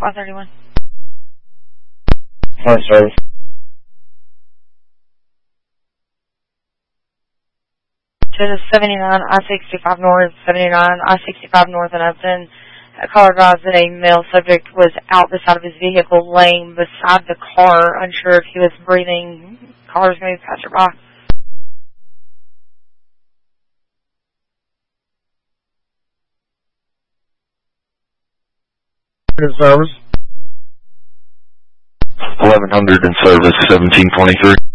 531. Morning service. To the 79 I-65 North, 79 I-65 North in Upton. A caller advised that a male subject was out the side of his vehicle laying beside the car, unsure if he was breathing. Caller's going to be passerby. Service. 1100 in service, 1723.